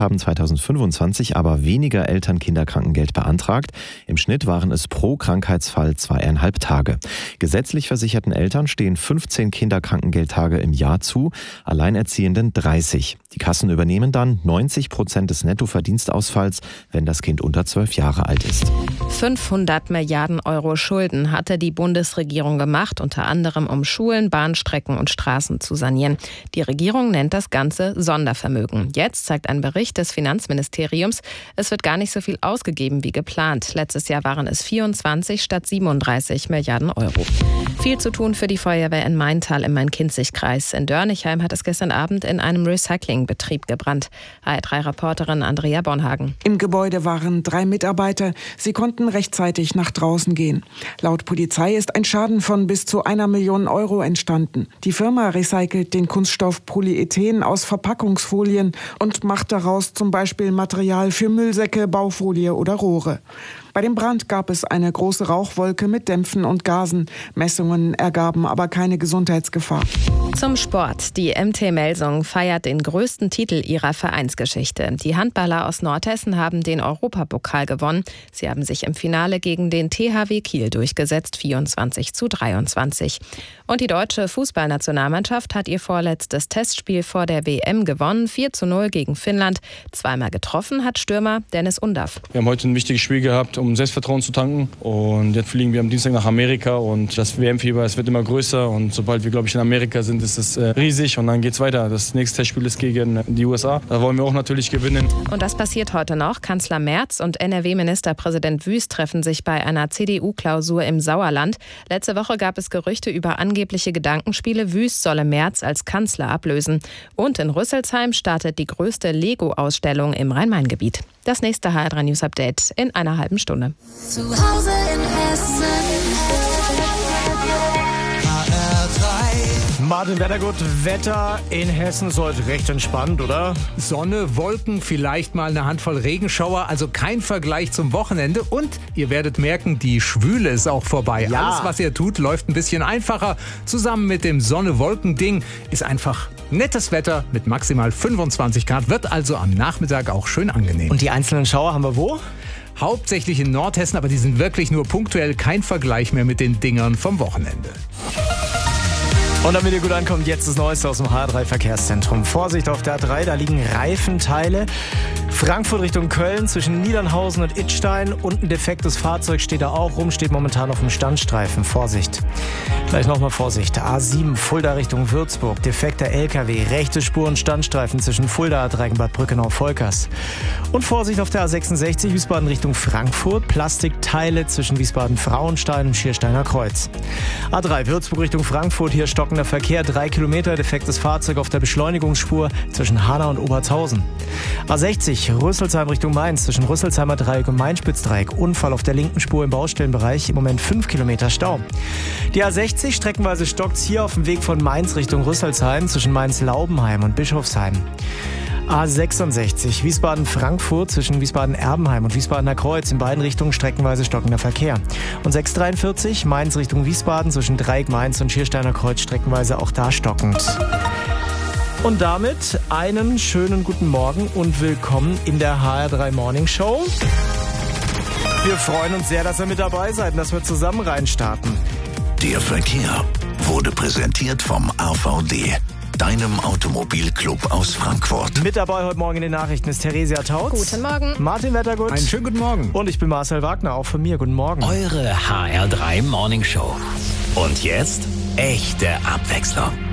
haben 2025 aber weniger Eltern Kinderkrankengeld beantragt. Im Schnitt waren es pro Krankheitsfall 2,5 Tage. Gesetzlich versicherten Eltern stehen 15 Kinderkrankengeldtage im Jahr zu, Alleinerziehenden 30. Die Kassen übernehmen dann 90% des Nettoverdienstausfalls, wenn das Kind unter 12 Jahre alt ist. 500 Milliarden Euro Schulden hatte die Bundesregierung gemacht, unter anderem um Schulen, Bahnstrecken und Straßen zu sanieren. Die Regierung nennt das Ganze Sondervermögen. Jetzt zeigt ein Bericht des Finanzministeriums, es wird gar nicht so viel ausgegeben wie geplant. Letztes Jahr waren es 24 statt 37 Milliarden Euro. Viel zu tun für die Feuerwehr in Maintal im Main-Kinzig-Kreis. In Dörnigheim hat es gestern Abend in einem Recyclingbetrieb gebrannt. HR3-Reporterin Andrea Bonhagen. Im Gebäude waren 3 Mitarbeiter. Sie konnten rechtzeitig nach draußen gehen. Laut Polizei ist ein Schaden von bis zu 1 Million Euro entstanden. Die Firma recycelt den Kunststoff Polyethen aus Verpackungsfolien und macht daraus zum Beispiel Material für Müllsäcke, Baufolie oder Rohre. Bei dem Brand gab es eine große Rauchwolke mit Dämpfen und Gasen. Messungen ergaben aber keine Gesundheitsgefahr. Zum Sport. Die MT Melsung feiert den größten Titel ihrer Vereinsgeschichte. Die Handballer aus Nordhessen haben den Europapokal gewonnen. Sie haben sich im Finale gegen den THW Kiel durchgesetzt, 24:23. Und die deutsche Fußballnationalmannschaft hat ihr vorletztes Testspiel vor der WM gewonnen, 4:0 gegen Finnland. Zweimal getroffen hat Stürmer Dennis Undaff. Wir haben heute ein wichtiges Spiel gehabt, um Selbstvertrauen zu tanken. Und jetzt fliegen wir am Dienstag nach Amerika und das WM-Fieber, es wird immer größer. Und sobald wir, glaube ich, in Amerika sind, ist es riesig und dann geht's weiter. Das nächste Testspiel ist gegen die USA. Da wollen wir auch natürlich gewinnen. Und das passiert heute noch. Kanzler Merz und NRW-Ministerpräsident Wüst treffen sich bei einer CDU-Klausur im Sauerland. Letzte Woche gab es Gerüchte über angebliche Gedankenspiele. Wüst solle Merz als Kanzler ablösen. Und in Rüsselsheim startet die größte Lego-Ausstellung im Rhein-Main-Gebiet. Das nächste HR3 News Update in einer halben Stunde. Zu Hause in Hessen. Martin Wettergut, Wetter in Hessen ist heute recht entspannt, oder? Sonne, Wolken, vielleicht mal eine Handvoll Regenschauer, also kein Vergleich zum Wochenende. Und ihr werdet merken, die Schwüle ist auch vorbei. Ja. Alles, was ihr tut, läuft ein bisschen einfacher. Zusammen mit dem Sonne-Wolken-Ding ist einfach nettes Wetter mit maximal 25 Grad, wird also am Nachmittag auch schön angenehm. Und die einzelnen Schauer haben wir wo? Hauptsächlich in Nordhessen, aber die sind wirklich nur punktuell, kein Vergleich mehr mit den Dingern vom Wochenende. Und damit ihr gut ankommt, jetzt das Neueste aus dem HR3 Verkehrszentrum. Vorsicht auf der A3, da liegen Reifenteile. Frankfurt Richtung Köln zwischen Niedernhausen und Idstein. Und ein defektes Fahrzeug steht da auch rum, steht momentan auf dem Standstreifen. Vorsicht. Gleich nochmal Vorsicht. A7 Fulda Richtung Würzburg. Defekter LKW, rechte Spur und Standstreifen zwischen Fulda, Dreigenbad, Brückenau, Volkers. Und Vorsicht auf der A66 Wiesbaden Richtung Frankfurt. Plastikteile zwischen Wiesbaden-Frauenstein und Schiersteiner Kreuz. A3 Würzburg Richtung Frankfurt, hier stockender Verkehr, 3 Kilometer, defektes Fahrzeug auf der Beschleunigungsspur zwischen Hanau und Obertshausen. A60 Rüsselsheim Richtung Mainz, zwischen Rüsselsheimer Dreieck und Main-Spitzdreieck. Unfall auf der linken Spur im Baustellenbereich, im Moment 5 Kilometer Stau. Die A60 streckenweise stockt's hier auf dem Weg von Mainz Richtung Rüsselsheim, zwischen Mainz-Laubenheim und Bischofsheim. A66 Wiesbaden-Frankfurt zwischen Wiesbaden-Erbenheim und Wiesbadener Kreuz, in beiden Richtungen streckenweise stockender Verkehr. Und 643 Mainz Richtung Wiesbaden zwischen Dreieck Mainz und Schiersteiner Kreuz, streckenweise auch da stockend. Und damit einen schönen guten Morgen und willkommen in der HR3 Morning Show. Wir freuen uns sehr, dass ihr mit dabei seid und dass wir zusammen reinstarten. Der Verkehr wurde präsentiert vom AVD, deinem Automobilclub aus Frankfurt. Mit dabei heute Morgen in den Nachrichten ist Theresia Tautz. Guten Morgen. Martin Wettergut. Einen schönen guten Morgen. Und ich bin Marcel Wagner, auch von mir. Guten Morgen. Eure HR3 Morning Show. Und jetzt echte Abwechslung.